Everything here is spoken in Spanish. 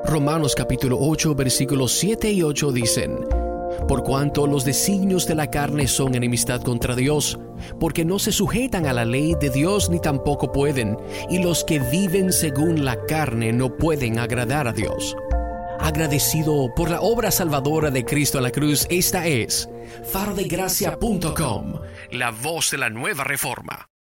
Romanos capítulo 8 versículos 7 y 8 dicen: Por cuanto los designios de la carne son enemistad contra Dios, porque no se sujetan a la ley de Dios ni tampoco pueden, y los que viven según la carne no pueden agradar a Dios. Agradecido por la obra salvadora de Cristo en la cruz, esta es farodegracia.com, la voz de la nueva reforma.